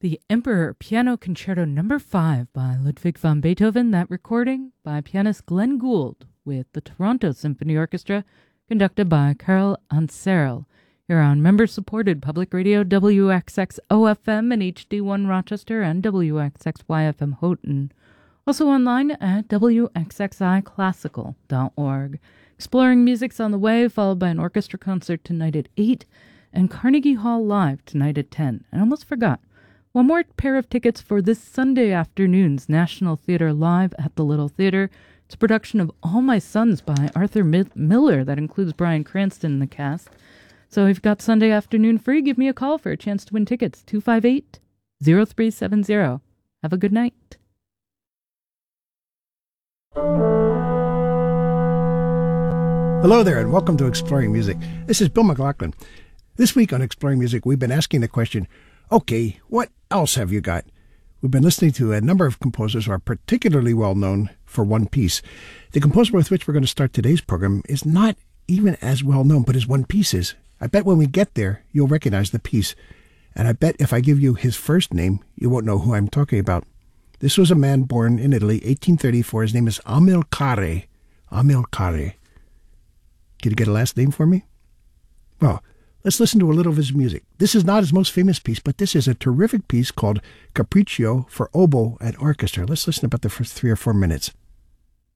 The Emperor Piano Concerto No. 5 by Ludwig van Beethoven, that recording by pianist Glenn Gould with the Toronto Symphony Orchestra, conducted by Karl Anserl. You're on member-supported public radio WXX-OFM and HD1 Rochester and WXXY-FM Houghton. Also online at WXXIClassical.org. Exploring Music's on the way, followed by an orchestra concert tonight at 8 and Carnegie Hall Live tonight at 10. I almost forgot. One more pair of tickets for this Sunday afternoon's National Theatre Live at the Little Theatre. It's a production of All My Sons by Arthur Miller that includes Bryan Cranston in the cast. So if you've got Sunday afternoon free, give me a call for a chance to win tickets. 258-0370. Have a good night. Hello there, and welcome to Exploring Music. This is Bill McLaughlin. This week on Exploring Music, we've been asking the question, okay, what else have you got? We've been listening to a number of composers who are particularly well known for one piece. The composer with which we're going to start today's program is not even as well known, but his one piece is. I bet when we get there, you'll recognize the piece. And I bet if I give you his first name, you won't know who I'm talking about. This was a man born in Italy, 1834. His name is Amilcare. Amilcare. Can you get a last name for me? Well, let's listen to a little of his music. This is not his most famous piece, but this is a terrific piece called Capriccio for Oboe and Orchestra. Let's listen about the first 3 or 4 minutes.